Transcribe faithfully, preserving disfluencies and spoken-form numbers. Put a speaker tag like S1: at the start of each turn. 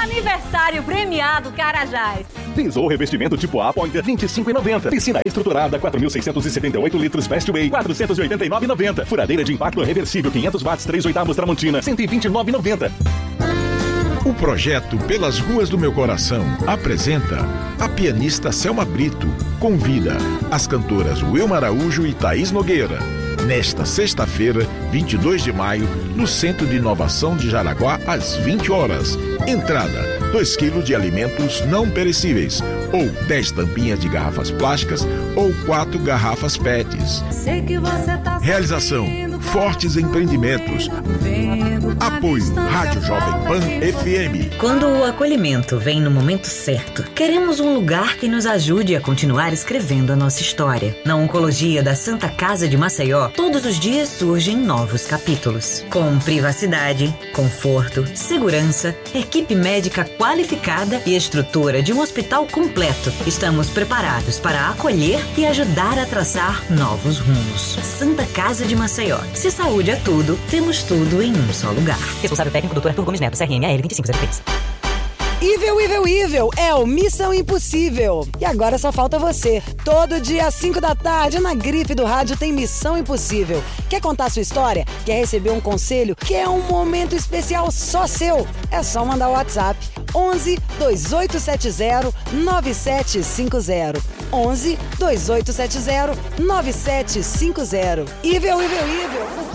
S1: Aniversário premiado Carajás.
S2: Piso ou revestimento tipo A Pointer vinte e cinco reais e noventa centavos. Piscina estruturada quatro mil seiscentos e setenta e oito litros Best Way quatrocentos e oitenta e nove reais e noventa centavos. Furadeira de impacto reversível quinhentos watts três oitavos Tramontina cento e vinte e nove reais e noventa centavos.
S3: O projeto Pelas Ruas do Meu Coração apresenta a pianista Selma Brito. Convida as cantoras Wilma Araújo e Thaís Nogueira. Nesta sexta-feira, vinte e dois de maio, no Centro de Inovação de Jaraguá, às vinte horas. Entrada: dois quilos de alimentos não perecíveis, ou dez tampinhas de garrafas plásticas, ou quatro garrafas P E Ts. Realização: Fortes Empreendimentos. Apoio: Rádio Jovem Pan F M.
S4: Quando o acolhimento vem no momento certo, queremos um lugar que nos ajude a continuar escrevendo a nossa história. Na Oncologia da Santa Casa de Maceió, todos os dias surgem novos capítulos. Com privacidade, conforto, segurança, equipe médica qualificada e estrutura de um hospital completo, estamos preparados para acolher e ajudar a traçar novos rumos. Santa Casa de Maceió. Se saúde é tudo, temos tudo em um só lugar.
S5: Responsável técnico, doutor Arthur Gomes Neto, C R M A L vinte e cinco zero três.
S6: Evil, Evil, Evil é o Missão Impossível. E agora só falta você. Todo dia às cinco da tarde, na grife do rádio, tem Missão Impossível. Quer contar sua história? Quer receber um conselho? Quer um momento especial só seu? É só mandar o WhatsApp. onze, dois oito sete zero, nove sete cinco zero. onze, dois oito sete zero, nove sete cinco zero. Evil, Evil, Evil.